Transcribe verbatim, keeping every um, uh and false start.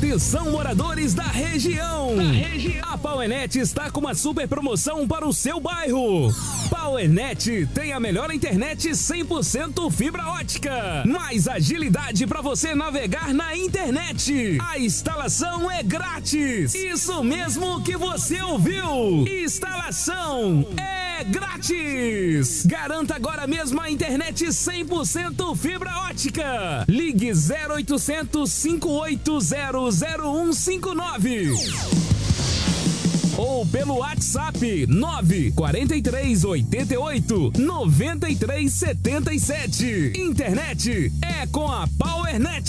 Atenção, moradores da região. da região! A Powernet está com uma super promoção para o seu bairro. Powernet tem a melhor internet cem por cento fibra ótica. Mais agilidade para você navegar na internet. A instalação é grátis. Isso mesmo que você ouviu. Instalação é grátis. Garanta agora mesmo a internet cem por cento fibra ótica. Ligue zero oitocentos, cinco oito zero, zero um cinco nove. Ou pelo WhatsApp nove quatro três oito oito, nove três sete sete. Internet é com a Powernet.